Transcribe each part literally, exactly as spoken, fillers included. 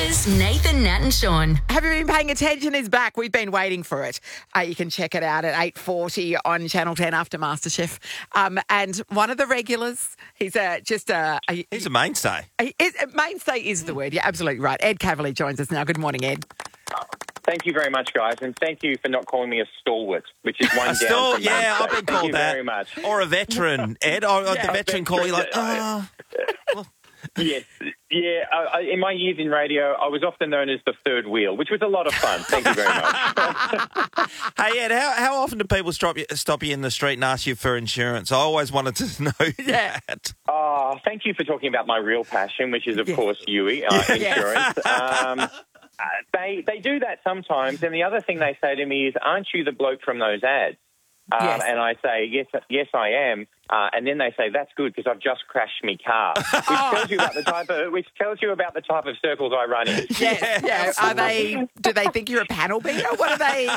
Breakfast, Nathan, Nat and Sean. Have you been paying attention? Is back. We've been waiting for it. Uh, you can check it out at eight forty on Channel ten after MasterChef. Um, and one of the regulars, he's uh, just a... a He's a mainstay. a, a mainstay is the word. You're absolutely right. Ed Cavalier joins us now. Good morning, Ed. Thank you very much, guys, and thank you for not calling me a stalwart, which is one A down stall, from yeah, Monday. I've been Thank called you that. very much. Or a veteran, Ed. Or Yeah, the veteran call you like, oh. Yes, yeah. I, I, in my years in radio, I was often known as the third wheel, which was a lot of fun. Thank you very much. Hey, Ed, how, how often do people stop you, stop you in the street and ask you for insurance? I always wanted to know Yeah. that. Oh, thank you for talking about my real passion, which is, of Yeah. course, U I, uh, insurance. Um, uh, they they do that sometimes, and the other thing they say to me is, "Aren't you the bloke from those ads?" Um, Yes. And I say, yes, yes, I am. Uh, and then they say, that's good because I've just crashed my car, which tells you about the type of which tells you about the type of circles I run in. Yes, yeah. Are they? Do they think you're a panel beater? What are they?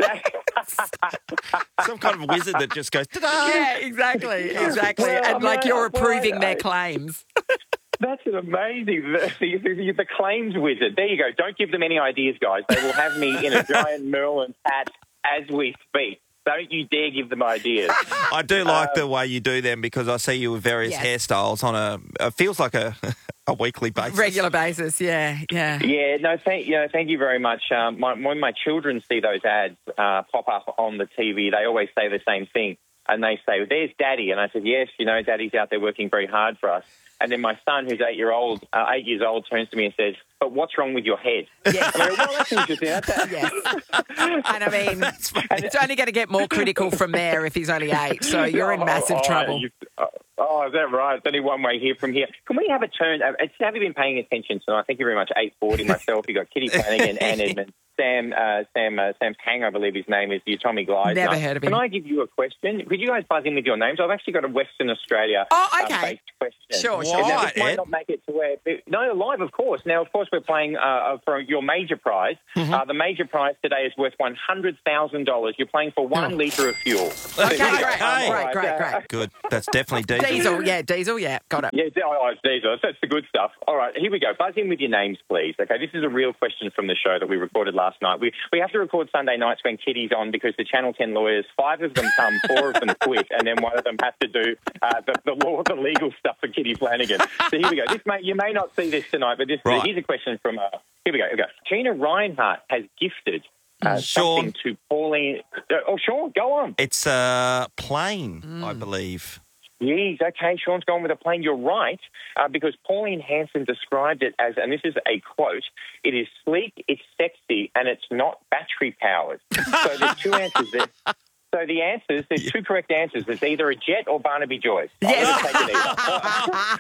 Some kind of wizard that just goes, ta-da! Yeah, exactly, exactly. Well, and like well, you're well, approving I- their I- claims. That's an amazing. The, the, the claims wizard. There you go. Don't give them any ideas, guys. They will have me in a giant Merlin hat as we speak. Don't you dare give them ideas. I do like the way you do them because I see you with various Yes. hairstyles on a, it feels like a, a weekly basis. Regular basis, yeah, yeah. Yeah, no, thank you. Know, thank you very much. Um, my, when my children see those ads uh, pop up on the T V, they always say the same thing. And they say, "There's Daddy." And I said, "Yes, you know, Daddy's out there working very hard for us." And then my son, who's eight year old, uh, eight years old, turns to me and says, "But what's wrong with your head?" Yes. And I go, "Well, that's interesting." That's Yes. And I mean, it's only going to get more critical from there if he's only eight. So you're in massive oh, trouble. you- oh, oh, is that right? It's only one way here from here. Can we have a turn? Uh, have you been paying attention tonight? Thank you very much. eight forty myself. You've got Kitty Flanagan, Ann Edmund, Sam, uh, Sam, uh, Sam Pang, I believe his name is, your Tommy Gleisner. Never heard of him. Can I give you a question? Could you guys buzz in with your names? I've actually got a Western Australia Oh, uh, okay. based question. Sure, sure. Now, Why, this might Ed? not make it to where... No, live, of course. Now, of course, we're playing uh, for your major prize. Mm-hmm. Uh, the major prize today is worth one hundred thousand dollars. You're playing for one Oh. litre of fuel. So Okay, here we go. great, Hey. great, great, great. Good. That's definitely diesel. Diesel, yeah, diesel, yeah, got it. Yeah, oh, oh, it's diesel. That's the good stuff. All right, here we go. Buzz in with your names, please. Okay, this is a real question from the show that we recorded last night. We we have to record Sunday nights when Kitty's on because the Channel ten lawyers, five of them come, four of them quit, and then one of them has to do uh, the, the law, the legal stuff for Kitty Flanagan. So here we go. This may, you may not see this tonight, but this Right. here's a question from. Uh, here we go. Here we go. Gina Reinhart has gifted uh, Sean. something to Pauline. Uh, oh, Sean, go on. It's a plane, I believe. Yes, okay, Sean's gone with a plane. You're right, uh, because Pauline Hanson described it as, and this is a quote, "It is sleek, it's sexy, and it's not battery-powered." So there's two answers there. So the answers, there's two correct answers. It's either a jet or Barnaby Joyce. Yes. I'm gonna take it either.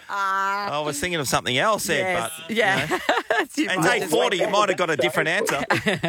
I was thinking of something else there, Yes, but... yeah. You It's might eight just- forty, you might have got a different answer.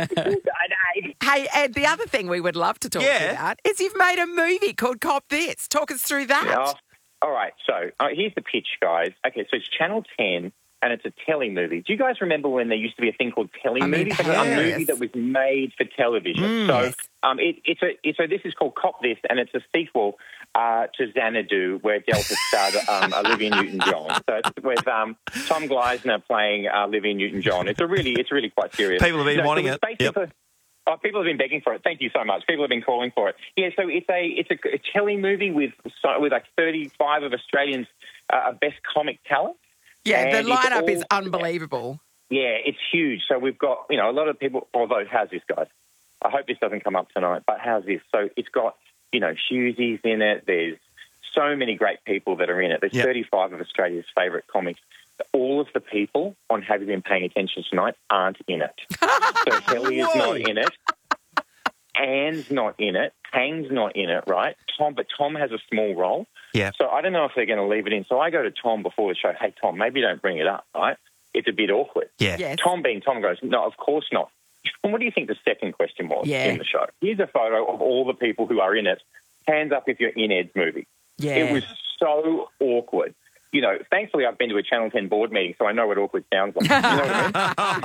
Hey, Ed, the other thing we would love to talk Yeah. about is you've made a movie called Cop This. Talk us through that. Yeah. All right, so uh, here's the pitch, guys. Okay, so it's Channel ten, and it's a telly movie. Do you guys remember when there used to be a thing called telly I mean, movies? A yes. movie that was made for television. Mm. So Yes. um, it, it's a, it's a, this is called Cop This, and it's a sequel uh, to Xanadu, where Delta starred um, Olivia Newton-John. So it's with um, Tom Gleisner playing uh, Olivia Newton-John. It's a really, it's really quite serious. People have been No, so wanting it's it. basically- Oh, people have been begging for it. Thank you so much. People have been calling for it. Yeah, so it's a it's a, a telly movie with so, with like thirty-five of Australians' uh, best comic talent. Yeah, And the it's lineup all- is unbelievable. Yeah, it's huge. So we've got, you know, a lot of people, although how's this, guys? I hope this doesn't come up tonight, but how's this? So it's got, you know, Hughesy's in it. There's so many great people that are in it. There's Yep. thirty-five of Australia's favourite comics. All of the people on Have You Been Paying Attention Tonight aren't in it. So Kelly is not in it. Anne's not in it. Hang's not in it, right? Tom, but Tom has a small role. Yeah. So I don't know if they're going to leave it in. So I go to Tom before the show. Hey, Tom, maybe don't bring it up, right? It's a bit awkward. Yeah. Yes. Tom being Tom goes, no, of course not. And what do you think the second question was Yeah. in the show? Here's a photo of all the people who are in it. Hands up if you're in Ed's movie. Yeah. It was so awkward. You know, thankfully I've been to a Channel ten board meeting, so I know what awkward sounds like. You know what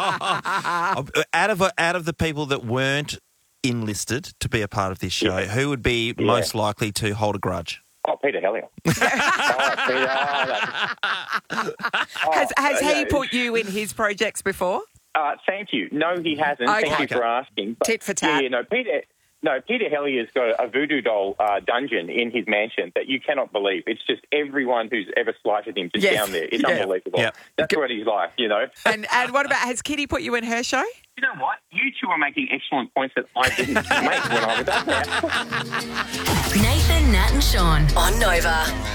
I mean? out of out of the people that weren't enlisted to be a part of this show, Yeah. who would be Yeah. most likely to hold a grudge? Oh, Peter Hellier. oh, Peter, oh, that's- Has, has oh, he yeah. put you in his projects before? Uh, thank you. No, he hasn't. Okay. Thank you Okay. for asking. But, Tit for tat. Yeah, yeah, no, Peter. No, Peter Hellier's got a voodoo doll uh, dungeon in his mansion that you cannot believe. It's just everyone who's ever slighted him just Yes. down there. It's Yeah. unbelievable. Yep. That's what he's like, you know. And and what about, has Kitty put you in her show? You know what? You two are making excellent points that I didn't make when I was up there. Nathan, Nat, and Sean on Nova.